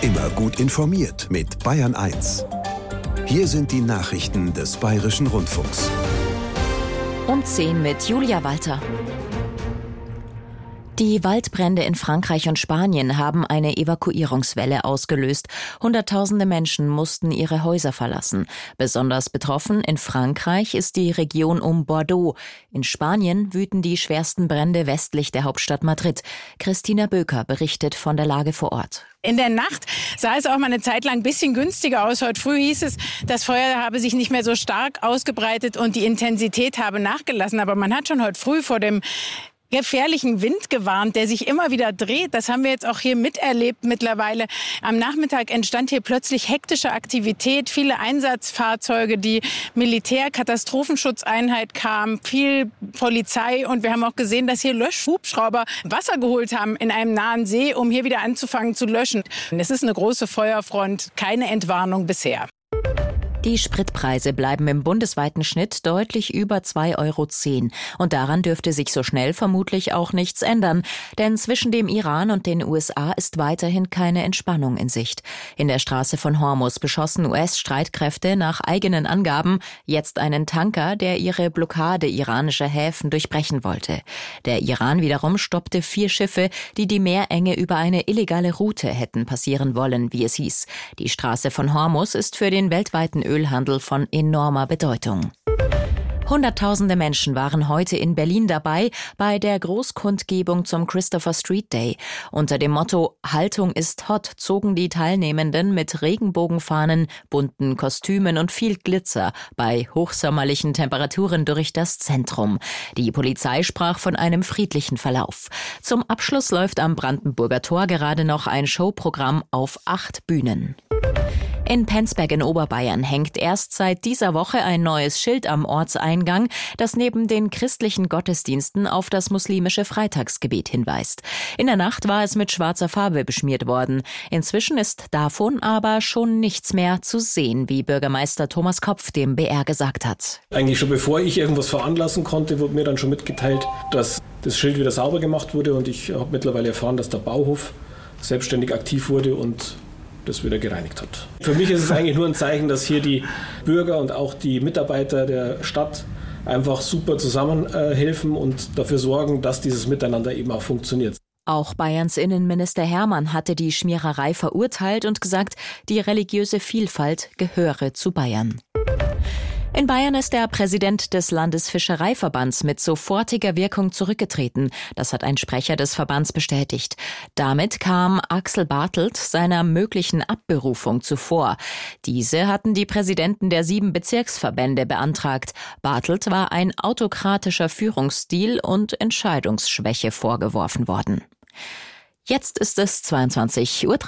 Immer gut informiert mit Bayern 1. Hier sind die Nachrichten des Bayerischen Rundfunks. Um 10 mit Julia Walter. Die Waldbrände in Frankreich und Spanien haben eine Evakuierungswelle ausgelöst. Hunderttausende Menschen mussten ihre Häuser verlassen. Besonders betroffen in Frankreich ist die Region um Bordeaux. In Spanien wüten die schwersten Brände westlich der Hauptstadt Madrid. Christina Böker berichtet von der Lage vor Ort. In der Nacht sah es auch mal eine Zeit lang ein bisschen günstiger aus. Heute früh hieß es, das Feuer habe sich nicht mehr so stark ausgebreitet und die Intensität habe nachgelassen. Aber man hat schon heute früh vor dem gefährlichen Wind gewarnt, der sich immer wieder dreht. Das haben wir jetzt auch hier miterlebt mittlerweile. Am Nachmittag entstand hier plötzlich hektische Aktivität, viele Einsatzfahrzeuge, die Militärkatastrophenschutzeinheit kam, viel Polizei und wir haben auch gesehen, dass hier Löschhubschrauber Wasser geholt haben in einem nahen See, um hier wieder anzufangen zu löschen. Es ist eine große Feuerfront, keine Entwarnung bisher. Die Spritpreise bleiben im bundesweiten Schnitt deutlich über 2,10 €. Und daran dürfte sich so schnell vermutlich auch nichts ändern. Denn zwischen dem Iran und den USA ist weiterhin keine Entspannung in Sicht. In der Straße von Hormuz beschossen US-Streitkräfte nach eigenen Angaben jetzt einen Tanker, der ihre Blockade iranischer Häfen durchbrechen wollte. Der Iran wiederum stoppte 4 Schiffe, die die Meerenge über eine illegale Route hätten passieren wollen, wie es hieß. Die Straße von Hormuz ist für den weltweiten Ölhandel von enormer Bedeutung. Hunderttausende Menschen waren heute in Berlin dabei bei der Großkundgebung zum Christopher Street Day. Unter dem Motto Haltung ist hot zogen die Teilnehmenden mit Regenbogenfahnen, bunten Kostümen und viel Glitzer bei hochsommerlichen Temperaturen durch das Zentrum. Die Polizei sprach von einem friedlichen Verlauf. Zum Abschluss läuft am Brandenburger Tor gerade noch ein Showprogramm auf 8 Bühnen. In Penzberg in Oberbayern hängt erst seit dieser Woche ein neues Schild am Ortseingang, das neben den christlichen Gottesdiensten auf das muslimische Freitagsgebet hinweist. In der Nacht war es mit schwarzer Farbe beschmiert worden. Inzwischen ist davon aber schon nichts mehr zu sehen, wie Bürgermeister Thomas Kopf dem BR gesagt hat. Eigentlich schon bevor ich irgendwas veranlassen konnte, wurde mir dann schon mitgeteilt, dass das Schild wieder sauber gemacht wurde und ich habe mittlerweile erfahren, dass der Bauhof selbstständig aktiv wurde und das wieder gereinigt hat. Für mich ist es eigentlich nur ein Zeichen, dass hier die Bürger und auch die Mitarbeiter der Stadt einfach super zusammenhelfen und dafür sorgen, dass dieses Miteinander eben auch funktioniert. Auch Bayerns Innenminister Hermann hatte die Schmiererei verurteilt und gesagt, die religiöse Vielfalt gehöre zu Bayern. In Bayern ist der Präsident des Landesfischereiverbands mit sofortiger Wirkung zurückgetreten. Das hat ein Sprecher des Verbands bestätigt. Damit kam Axel Bartelt seiner möglichen Abberufung zuvor. Diese hatten die Präsidenten der 7 Bezirksverbände beantragt. Bartelt war ein autokratischer Führungsstil und Entscheidungsschwäche vorgeworfen worden. Jetzt ist es 22:03 Uhr.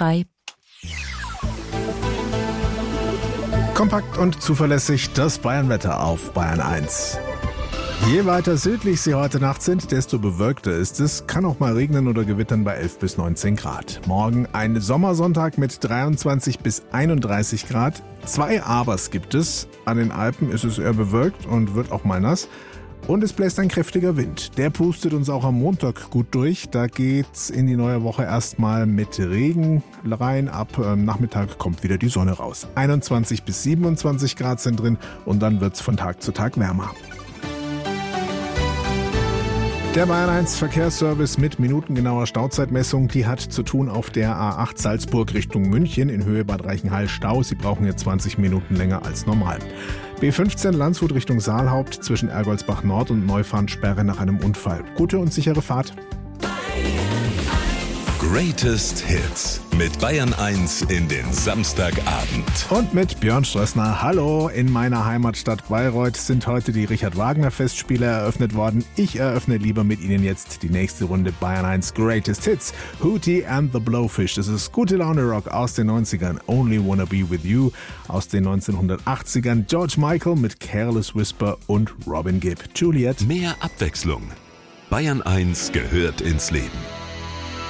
Kompakt und zuverlässig das Bayernwetter auf Bayern 1. Je weiter südlich Sie heute Nacht sind, desto bewölkter ist es. Kann auch mal regnen oder gewittern bei 11 bis 19 Grad. Morgen ein Sommersonntag mit 23 bis 31 Grad. 2 Abers gibt es. An den Alpen ist es eher bewölkt und wird auch mal nass. Und es bläst ein kräftiger Wind. Der pustet uns auch am Montag gut durch. Da geht's in die neue Woche erstmal mit Regen rein. Ab Nachmittag kommt wieder die Sonne raus. 21 bis 27 Grad sind drin und dann wird's von Tag zu Tag wärmer. Der Bayern 1 Verkehrsservice mit minutengenauer Stauzeitmessung, die hat zu tun auf der A8 Salzburg Richtung München in Höhe Bad Reichenhall Stau. Sie brauchen jetzt 20 Minuten länger als normal. B15 Landshut Richtung Saalhaupt zwischen Ergoldsbach Nord und Neufahren Sperre nach einem Unfall. Gute und sichere Fahrt. Greatest Hits mit Bayern 1 in den Samstagabend. Und mit Björn Strössner. Hallo, in meiner Heimatstadt Bayreuth sind heute die Richard-Wagner-Festspiele eröffnet worden. Ich eröffne lieber mit Ihnen jetzt die nächste Runde Bayern 1 Greatest Hits. Hootie and the Blowfish. Das ist gute Laune Rock aus den 90ern. Only Wanna Be With You aus den 1980ern. George Michael mit Careless Whisper und Robin Gibb. Juliet. Mehr Abwechslung. Bayern 1 gehört ins Leben.